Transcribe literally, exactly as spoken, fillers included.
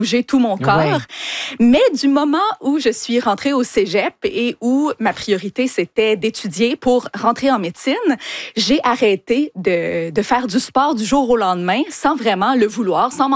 bouger tout mon corps. Ouais. Mais du moment où je suis rentrée au cégep et où ma priorité, c'était d'étudier pour rentrer en médecine, j'ai arrêté de, de faire du sport du jour au lendemain sans vraiment le vouloir, sans m'en